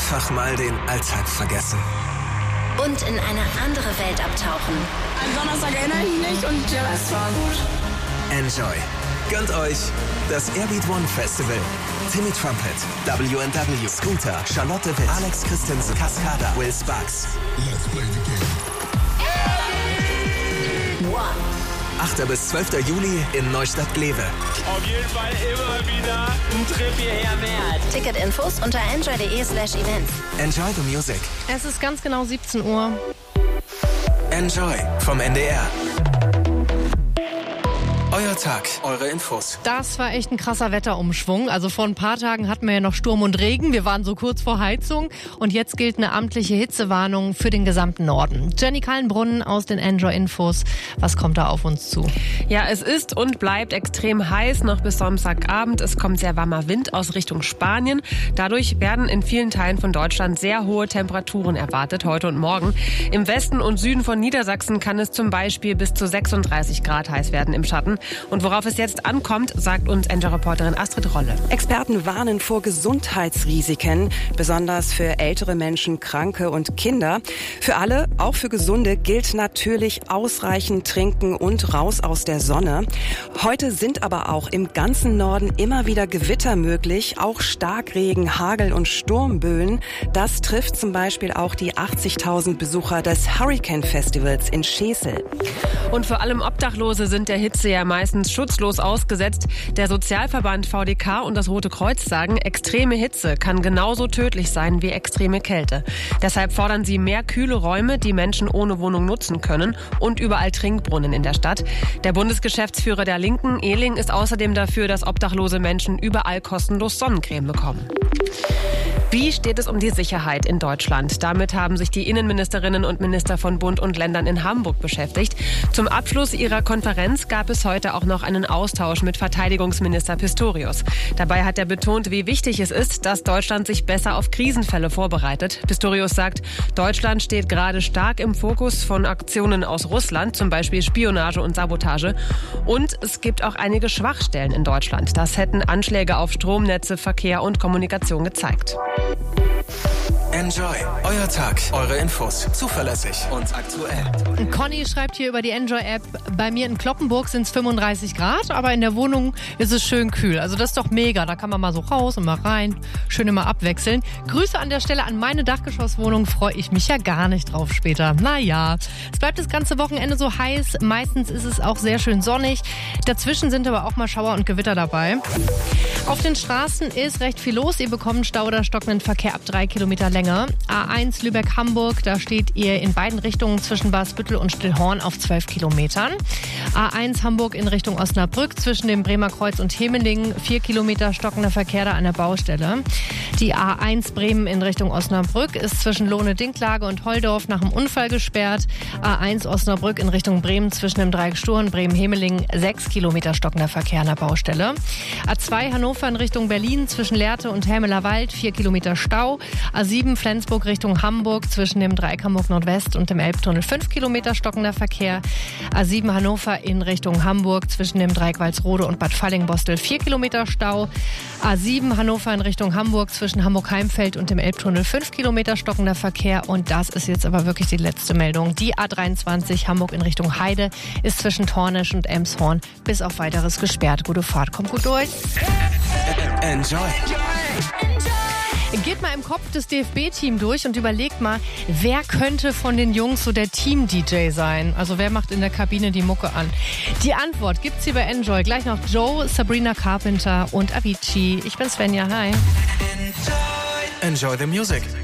Einfach mal den Alltag vergessen. Und in eine andere Welt abtauchen. Am Donnerstag erinnere ich mich und der Rest war gut. Enjoy. Gönnt euch das Airbeat One Festival. Timmy Trumpet, W&W, Scooter, Charlotte Witt, Alex Christensen, Cascada, Will Sparks. Let's play the game. One. 8. bis 12. Juli in Neustadt-Glewe. Auf jeden Fall immer wieder ein Trip hierher wert. Ticketinfos unter enjoy.de/events. Enjoy the music. Es ist ganz genau 17 Uhr. Enjoy vom NDR. Euer Tag, eure Infos. Das war echt ein krasser Wetterumschwung. Also vor ein paar Tagen hatten wir ja noch Sturm und Regen. Wir waren so kurz vor Heizung. Und jetzt gilt eine amtliche Hitzewarnung für den gesamten Norden. Jenny Kallenbrunn aus den Enjoy-Infos. Was kommt da auf uns zu? Ja, es ist und bleibt extrem heiß noch bis Samstagabend. Es kommt sehr warmer Wind aus Richtung Spanien. Dadurch werden in vielen Teilen von Deutschland sehr hohe Temperaturen erwartet, heute und morgen. Im Westen und Süden von Niedersachsen kann es zum Beispiel bis zu 36 Grad heiß werden im Schatten. Und worauf es jetzt ankommt, sagt uns Enjoy-Reporterin Astrid Rolle. Experten warnen vor Gesundheitsrisiken, besonders für ältere Menschen, Kranke und Kinder. Für alle, auch für Gesunde, gilt natürlich ausreichend trinken und raus aus der Sonne. Heute sind aber auch im ganzen Norden immer wieder Gewitter möglich, auch Starkregen, Hagel und Sturmböen. Das trifft zum Beispiel auch die 80.000 Besucher des Hurricane Festivals in Schesel. Und vor allem Obdachlose sind der Hitze ja meistens schutzlos ausgesetzt. Der Sozialverband VDK und das Rote Kreuz sagen, extreme Hitze kann genauso tödlich sein wie extreme Kälte. Deshalb fordern sie mehr kühle Räume, die Menschen ohne Wohnung nutzen können und überall Trinkbrunnen in der Stadt. Der Bundesgeschäftsführer der Linken, Ehling, ist außerdem dafür, dass obdachlose Menschen überall kostenlos Sonnencreme bekommen. Wie steht es um die Sicherheit in Deutschland? Damit haben sich die Innenministerinnen und Minister von Bund und Ländern in Hamburg beschäftigt. Zum Abschluss ihrer Konferenz gab es heute auch noch einen Austausch mit Verteidigungsminister Pistorius. Dabei hat er betont, wie wichtig es ist, dass Deutschland sich besser auf Krisenfälle vorbereitet. Pistorius sagt, Deutschland steht gerade stark im Fokus von Aktionen aus Russland, zum Beispiel Spionage und Sabotage. Und es gibt auch einige Schwachstellen in Deutschland. Das hätten Anschläge auf Stromnetze, Verkehr und Kommunikation gezeigt. Enjoy. Euer Tag, eure Infos. Zuverlässig und aktuell. Conny schreibt hier über die Enjoy-App, bei mir in Cloppenburg sind es 35 Grad, aber in der Wohnung ist es schön kühl. Also das ist doch mega, da kann man mal so raus und mal rein, schön immer abwechseln. Grüße an der Stelle an meine Dachgeschosswohnung, freue ich mich ja gar nicht drauf später. Naja, es bleibt das ganze Wochenende so heiß, meistens ist es auch sehr schön sonnig. Dazwischen sind aber auch mal Schauer und Gewitter dabei. Auf den Straßen ist recht viel los, ihr bekommt Stau oder stockenden Verkehr ab 3 Kilometer Länge. A1 Lübeck-Hamburg, da steht ihr in beiden Richtungen zwischen Basbüttel und Stillhorn auf 12 Kilometern. A1 Hamburg in Richtung Osnabrück zwischen dem Bremer Kreuz und Hemeling, 4 Kilometer stockender Verkehr da an der Baustelle. Die A1 Bremen in Richtung Osnabrück ist zwischen Lohne-Dinklage und Holdorf nach dem Unfall gesperrt. A1 Osnabrück in Richtung Bremen zwischen dem Dreieck Sturm, Bremen-Hemeling, 6 Kilometer stockender Verkehr an der Baustelle. A2 Hannover in Richtung Berlin zwischen Lehrte und Helmeler Wald, 4 Kilometer Stau. A7 Flensburg Richtung Hamburg zwischen dem Dreieck Hamburg Nordwest und dem Elbtunnel, 5 Kilometer stockender Verkehr. A7 Hannover in Richtung Hamburg zwischen dem Dreieck Walsrode und Bad Fallingbostel, 4 Kilometer Stau. A7 Hannover in Richtung Hamburg zwischen Hamburg-Heimfeld und dem Elbtunnel, 5 Kilometer stockender Verkehr. Und das ist jetzt aber wirklich die letzte Meldung. Die A23 Hamburg in Richtung Heide ist zwischen Tornisch und Elmshorn bis auf Weiteres gesperrt. Gute Fahrt, kommt gut durch. Enjoy. Geht mal im Kopf des DFB-Team durch und überlegt mal, wer könnte von den Jungs so der Team-DJ sein? Also wer macht in der Kabine die Mucke an? Die Antwort gibt's hier bei Enjoy. Gleich noch Joe, Sabrina Carpenter und Avicii. Ich bin Svenja, hi. Enjoy the music.